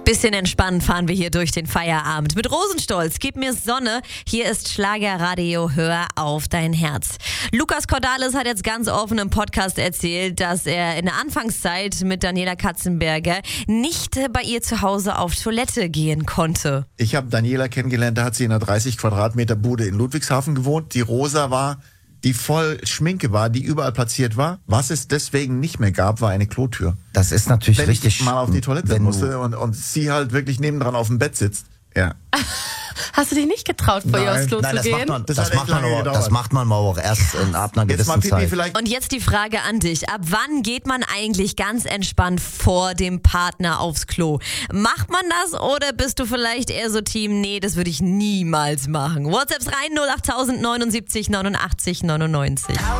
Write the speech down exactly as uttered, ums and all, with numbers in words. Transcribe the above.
Bisschen entspannen fahren wir hier durch den Feierabend. Mit Rosenstolz, gib mir Sonne. Hier ist Schlagerradio, hör auf dein Herz. Lukas Cordalis hat jetzt ganz offen im Podcast erzählt, dass er in der Anfangszeit mit Daniela Katzenberger nicht bei ihr zu Hause auf Toilette gehen konnte. Ich habe Daniela kennengelernt, da hat sie in einer dreißig Quadratmeter Bude in Ludwigshafen gewohnt, die rosa war, die voll Schminke war, die überall platziert war. Was es deswegen nicht mehr gab, war eine Klotür. Das ist natürlich wenn richtig. Ich mal auf die Toilette wenn musste und, und sie halt wirklich nebendran auf dem Bett sitzt. Ja. Hast du dich nicht getraut, vor ihr aufs Klo Nein, zu das gehen? macht man, Das das, hat echt macht man lange aber, gedauert. das macht man aber auch erst in ab einer Jetzt mal gewissen Pipi Zeit. vielleicht. Und jetzt die Frage an dich. Ab wann geht man eigentlich ganz entspannt vor dem Partner aufs Klo? Macht man das oder bist du vielleicht eher so Team, nee, das würde ich niemals machen? WhatsApps rein null acht neunundsiebzig neunundachtzig neunundneunzig.